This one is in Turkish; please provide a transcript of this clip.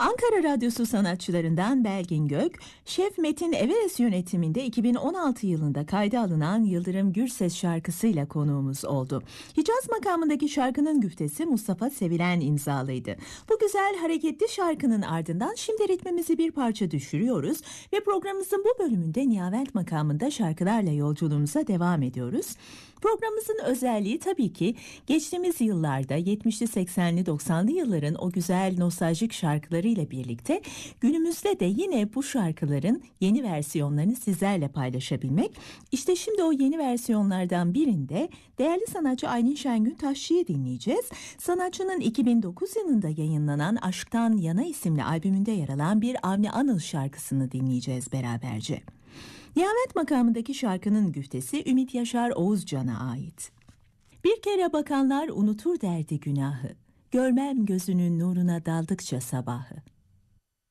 Ankara Radyosu sanatçılarından Belgin Gök, Şef Metin Everes yönetiminde 2016 yılında kayda alınan Yıldırım Gürses şarkısıyla konuğumuz oldu. Hicaz makamındaki şarkının güftesi Mustafa Sevilen imzalıydı. Bu güzel hareketli şarkının ardından şimdi ritmimizi bir parça düşürüyoruz ve programımızın bu bölümünde Nihavent makamında şarkılarla yolculuğumuza devam ediyoruz. Programımızın özelliği tabii ki geçtiğimiz yıllarda 70'li 80'li 90'lı yılların o güzel nostaljik şarkılarıyla birlikte günümüzde de yine bu şarkıların yeni versiyonlarını sizlerle paylaşabilmek. İşte şimdi o yeni versiyonlardan birinde değerli sanatçı Aylin Şengün Taşçı'yı dinleyeceğiz. Sanatçının 2009 yılında yayınlanan Aşktan Yana isimli albümünde yer alan bir Avni Anıl şarkısını dinleyeceğiz beraberce. Nihavent makamındaki şarkının güftesi Ümit Yaşar Oğuzcan'a ait. Bir kere bakanlar unutur derdi günahı, görmem gözünün nuruna daldıkça sabahı.